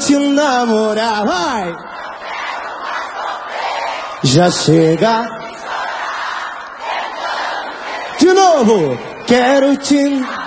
te namorar, vai! Já chega. De novo, quero te